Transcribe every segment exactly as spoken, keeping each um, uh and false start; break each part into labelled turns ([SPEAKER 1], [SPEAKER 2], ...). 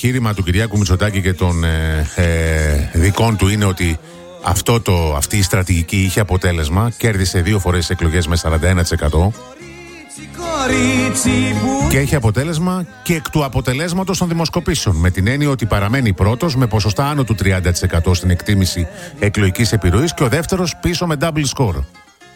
[SPEAKER 1] επιχείρημα του Κυριάκου Μητσοτάκη και των ε, ε, δικών του είναι ότι αυτό το, αυτή η στρατηγική είχε αποτέλεσμα. Κέρδισε δύο φορές τις εκλογές με σαράντα ένα τοις εκατό. Και έχει αποτέλεσμα και εκ του αποτελέσματος των δημοσκοπήσεων. Με την έννοια ότι παραμένει πρώτος με ποσοστά άνω του τριάντα τοις εκατό στην εκτίμηση εκλογικής επιρροής και ο δεύτερος πίσω με double score.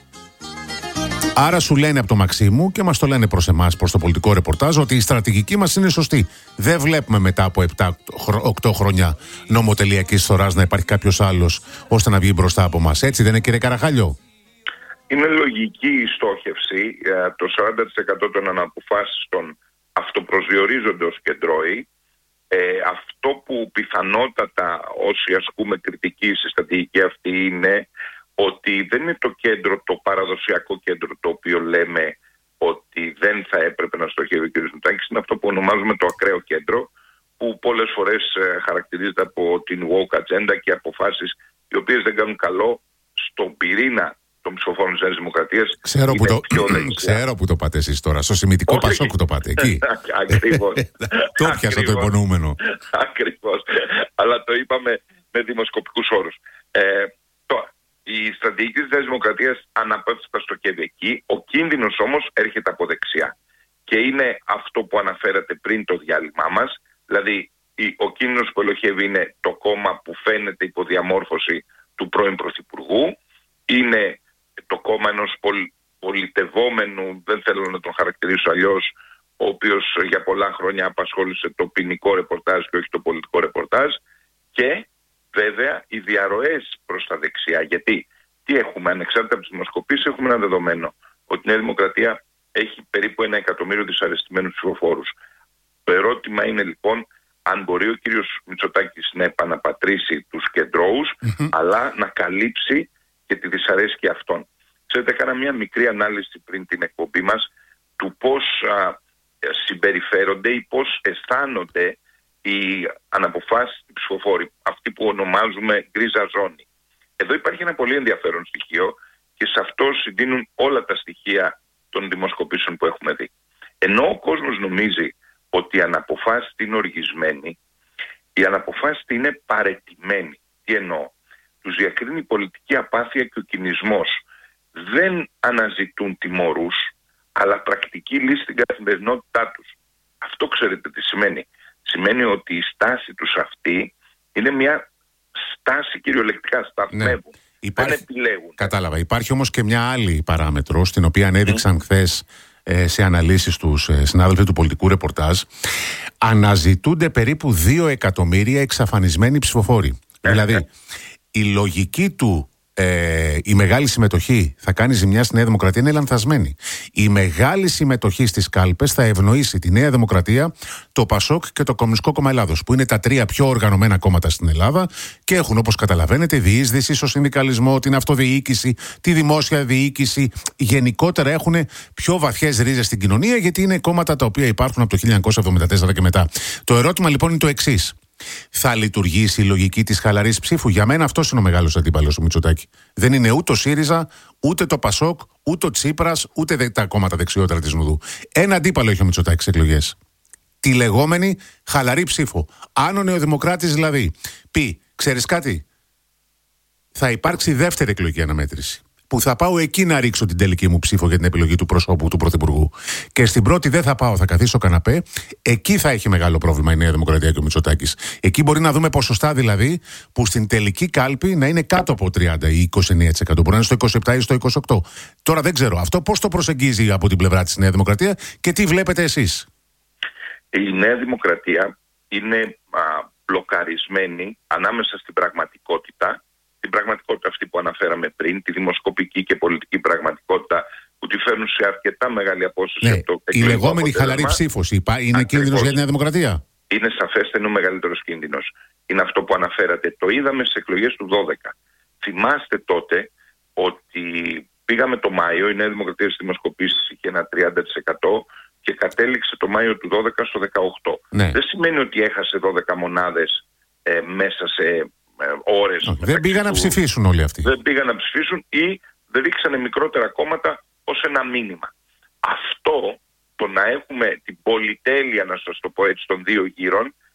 [SPEAKER 1] Άρα σου λένε από το Μαξίμου και μας το λένε προς εμάς, προς το πολιτικό ρεπορτάζ, ότι η στρατηγική μας είναι σωστή. Δεν βλέπουμε μετά από επτά οκτώ χρόνια νομοτελειακής φθοράς να υπάρχει κάποιος άλλος ώστε να βγει μπροστά από μας. Έτσι δεν είναι, κύριε Καραχάλιο?
[SPEAKER 2] Είναι λογική η στόχευση. Το σαράντα τοις εκατό των αναποφάσιστων αυτοπροσδιορίζονται ως κεντρώοι. Ε, αυτό που πιθανότατα όσοι ασκούμε κριτική στη στρατηγική αυτή είναι ότι δεν είναι το κέντρο, το παραδοσιακό κέντρο το οποίο λέμε ότι δεν θα έπρεπε να στοχεύει ο κ. Μητσοτάκης. Είναι αυτό που ονομάζουμε το ακραίο κέντρο, που πολλές φορές ε, χαρακτηρίζεται από την woke agenda και αποφάσεις οι οποίες δεν κάνουν καλό στον πυρήνα των ψηφοφόρων της Νέας Δημοκρατίας.
[SPEAKER 1] Ξέρω, που το, ξέρω που το πάτε εσείς τώρα, στο σημητικό Πασόκ που το πάτε, εκεί.
[SPEAKER 2] Ακριβώς.
[SPEAKER 1] Το πιάσα το υπονοούμενο.
[SPEAKER 2] Ακριβώς. Αλλά το είπαμε με δημοσκοπικούς όρους. Ε, τώρα, η στρατηγική της Νέας Δημοκρατίας αναπέφτει στο κέντρο εκεί. Ο κίνδυνος όμως έρχεται από δεξιά. Και είναι αυτό που αναφέρατε πριν το διάλειμμά μας. Δηλαδή, ο κίνδυνος που ελοχεύει είναι το κόμμα που φαίνεται υποδιαμόρφωση του πρώην Πρωθυπουργού. Είναι το κόμμα ενός πολ, πολιτευόμενου, δεν θέλω να τον χαρακτηρίσω αλλιώς, ο οποίος για πολλά χρόνια απασχόλησε το ποινικό ρεπορτάζ και όχι το πολιτικό ρεπορτάζ. Και βέβαια οι διαρροές προς τα δεξιά. Γιατί τι έχουμε, ανεξάρτητα από τις δημοσκοπήσεις, έχουμε ένα δεδομένο ότι η Νέα Δημοκρατία έχει περίπου ένα εκατομμύριο δυσαρεστημένους ψηφοφόρους. Το ερώτημα είναι λοιπόν αν μπορεί ο κύριος Μητσοτάκης να επαναπατρίσει τους κεντρώους, mm-hmm. αλλά να καλύψει και τη δυσαρέσκεια αυτών. Ξέρετε, έκανα μια μικρή ανάλυση πριν την εκπομπή μας του πώς α, συμπεριφέρονται ή πώς αισθάνονται οι αναποφάσεις οι ψηφοφόροι, αυτοί που ονομάζουμε γκρίζα ζώνη. Εδώ υπάρχει ένα πολύ ενδιαφέρον στοιχείο και σε αυτό συντείνουν όλα τα στοιχεία των δημοσκοπήσεων που έχουμε δει. Ενώ ο κόσμος νομίζει ότι η αναποφάσιστη είναι οργισμένη, η αναποφάσιστη είναι παραιτημένη. Τι εννοώ? Τους διακρίνει η πολιτική απάθεια και ο κινησμός. Δεν αναζητούν τιμωρούς, αλλά πρακτική λύση στην καθημερινότητά τους. Αυτό ξέρετε τι σημαίνει? Σημαίνει ότι η στάση τους αυτή είναι μια στάση κυριολεκτικά, σταθμεύουν. Ναι.
[SPEAKER 1] Υπάρχει...
[SPEAKER 2] Δεν επιλέγουν.
[SPEAKER 1] Κατάλαβα. Υπάρχει όμως και μια άλλη παράμετρο, την οποία ανέδειξαν mm. χθες ε, σε αναλύσεις τους ε, συνάδελφοι του πολιτικού ρεπορτάζ. Αναζητούνται περίπου δύο εκατομμύρια εξαφανισμένοι ψηφοφόροι. Ε, δηλαδή, ε. η λογική του ε, η μεγάλη συμμετοχή θα κάνει ζημιά στη Νέα Δημοκρατία είναι λανθασμένη. Η μεγάλη συμμετοχή στις κάλπες θα ευνοήσει τη Νέα Δημοκρατία, το Πασόκ και το Κομμουνιστικό Κόμμα Ελλάδος, που είναι τα τρία πιο οργανωμένα κόμματα στην Ελλάδα και έχουν, όπως καταλαβαίνετε, διείσδυση στο συνδικαλισμό, την αυτοδιοίκηση, τη δημόσια διοίκηση. Γενικότερα έχουν πιο βαθιές ρίζες στην κοινωνία, γιατί είναι κόμματα τα οποία υπάρχουν από το χίλια εννιακόσια εβδομήντα τέσσερα και μετά. Το ερώτημα λοιπόν είναι το εξής. Θα λειτουργήσει η λογική της χαλαρής ψήφου? Για μένα αυτός είναι ο μεγάλος αντίπαλος του Μητσοτάκη. Δεν είναι ούτε ο ΣΥΡΙΖΑ, ούτε το ΠΑΣΟΚ, ούτε ο Τσίπρας, ούτε τα κόμματα δεξιότερα της Νουδού. Ένα αντίπαλο έχει ο Μητσοτάκης στις εκλογές. Τη λεγόμενη χαλαρή ψήφο. Αν ο Νεοδημοκράτης δηλαδή πει, ξέρεις κάτι, θα υπάρξει δεύτερη εκλογική αναμέτρηση, που θα πάω εκεί να ρίξω την τελική μου ψήφο για την επιλογή του προσώπου του Πρωθυπουργού. Και στην πρώτη δεν θα πάω, θα καθίσω καναπέ. Εκεί θα έχει μεγάλο πρόβλημα η Νέα Δημοκρατία και ο Μητσοτάκης. Εκεί μπορεί να δούμε ποσοστά δηλαδή που στην τελική κάλπη να είναι κάτω από τριάντα ή είκοσι εννέα τοις εκατό. Μπορεί να είναι στο είκοσι επτά ή στο είκοσι οκτώ. Τώρα δεν ξέρω αυτό πώς το προσεγγίζει από την πλευρά της Νέα Δημοκρατία και τι βλέπετε εσείς.
[SPEAKER 2] Η Νέα Δημοκρατία είναι α, μπλοκαρισμένη ανάμεσα στην πραγματικότητα. Την πραγματικότητα αυτή που αναφέραμε πριν, τη δημοσκοπική και πολιτική πραγματικότητα που τη φέρνουν σε αρκετά μεγάλη απόσταση.
[SPEAKER 1] Ναι, από το η λεγόμενη χαλαρή ψήφος είναι κίνδυνος για τη Νέα Δημοκρατία.
[SPEAKER 2] Είναι σαφέστα, είναι ο μεγαλύτερος κίνδυνος. Είναι αυτό που αναφέρατε. Το είδαμε στις εκλογές του δώδεκα. Θυμάστε τότε ότι πήγαμε το Μάιο, η Νέα Δημοκρατία στις δημοσκοπήσεις είχε ένα τριάντα τοις εκατό και κατέληξε το Μάιο του δώδεκα στο δεκαοκτώ. Ναι. Δεν σημαίνει ότι έχασε δώδεκα μονάδες ε, μέσα σε ώρες.
[SPEAKER 1] Δεν πήγαν του... να ψηφίσουν όλοι αυτοί.
[SPEAKER 2] Δεν πήγαν να ψηφίσουν ή δεν ρίξανε μικρότερα κόμματα ως ένα μήνυμα. Αυτό, το να έχουμε την πολυτέλεια, να σας το πω έτσι, των δύο γύρων,